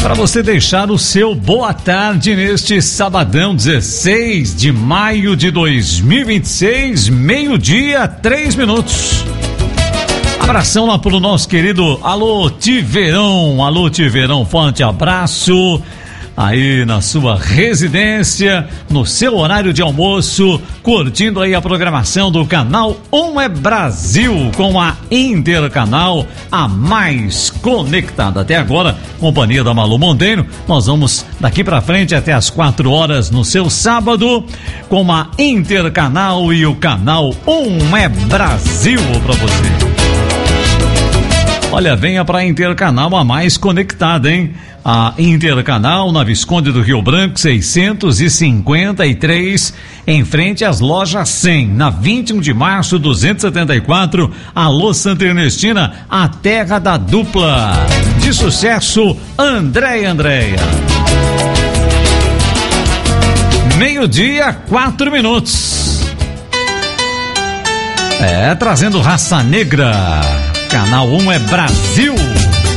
Para você deixar o seu boa tarde neste sabadão 16 de maio de 2026, meio-dia, 3 minutos. Abração lá pro nosso querido Alô Tiverão, forte abraço aí na sua residência, no seu horário de almoço, curtindo aí a programação do Canal 1 é Brasil, com a Intercanal, a mais conectada até agora, companhia da Malu Monteiro. Nós vamos daqui pra frente até as 4 horas no seu sábado, com a Intercanal e o Canal 1 é Brasil pra você. Olha, venha pra Intercanal, a mais conectada, hein? A Intercanal, na Visconde do Rio Branco, 653, em frente às lojas 100, na 21 de março, 274, Alô Santa Ernestina, a terra da dupla. De sucesso, Andréia. Meio-dia, 4 minutos. Trazendo raça negra. Canal 1 é Brasil.